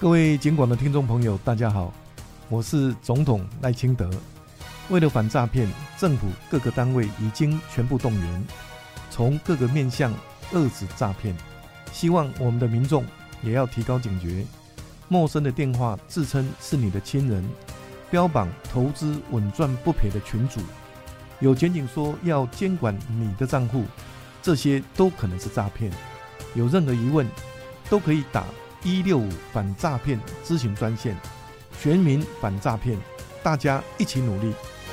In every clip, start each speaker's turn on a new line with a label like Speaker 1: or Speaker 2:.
Speaker 1: 各位警广的听众朋友，大家好，我是总统赖清德。为了反诈骗，政府各个单位已经全部动员，从各个面向遏止诈骗。希望我们的民众也要提高警觉，陌生的电话自称是你的亲人，标榜投资稳赚不赔的群组，有检警说要监管你的账户，这些都可能是诈骗。有任何疑问，都可以打165反诈骗咨询专线，全民反诈骗，大家一起努力。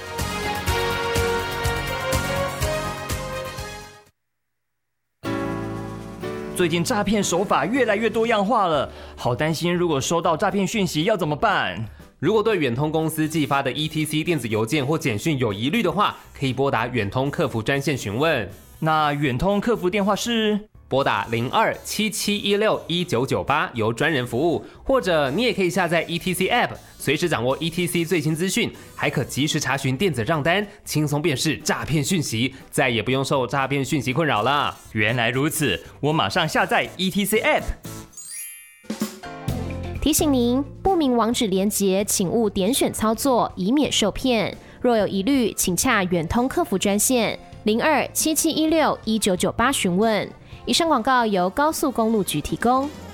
Speaker 2: 最近诈骗手法越来越多样化了，好担心如果收到诈骗讯息要怎么办？
Speaker 3: 如果对远通公司寄发的 ETC 电子邮件或简讯有疑虑的话，可以拨打远通客服专线询问。
Speaker 2: 那远通客服电话是？
Speaker 3: 拨打02-7716-1998，由专人服务，或者你也可以下载 ETC App， 随时掌握 ETC 最新资讯，还可及时查询电子账单，轻松辨识诈骗讯息，再也不用受诈骗讯息困扰了。
Speaker 2: 原来如此，我马上下载 ETC App。
Speaker 4: 提醒您，不明网址连结请勿点选操作，以免受骗。若有疑虑，请洽远通客服专线02-7716-1998询问。以上广告由高速公路局提供。